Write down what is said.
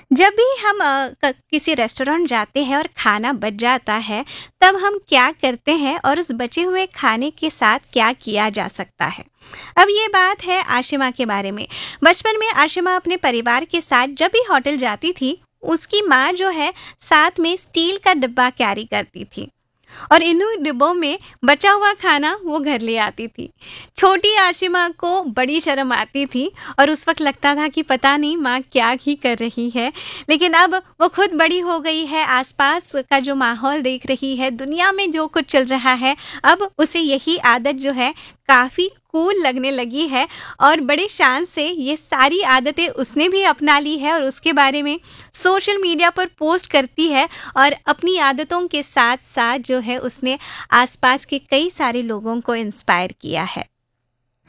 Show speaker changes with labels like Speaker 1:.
Speaker 1: जब भी हम किसी रेस्टोरेंट जाते हैं और खाना बच जाता है, तब हम क्या करते हैं और उस बचे हुए खाने के साथ क्या किया जा सकता है? अब ये बात है आशिमा के बारे में। बचपन में आशिमा अपने परिवार के साथ जब भी होटल जाती थी, उसकी माँ जो है साथ में स्टील का डिब्बा कैरी करती थी और इन्हीं डिब्बों में बचा हुआ खाना वो घर ले आती थी। छोटी आशिमा को बड़ी शर्म आती थी और उस वक़्त लगता था कि पता नहीं माँ क्या ही कर रही है। लेकिन अब वो खुद बड़ी हो गई है, आस-पास का जो माहौल देख रही है, दुनिया में जो कुछ चल रहा है, अब उसे यही आदत जो है काफ़ी कूल लगने लगी है और बड़े शान से ये सारी आदतें उसने भी अपना ली है और उसके बारे में सोशल मीडिया पर पोस्ट करती है और अपनी आदतों के साथ-साथ जो है उसने आसपास के कई सारे लोगों को इंस्पायर किया है।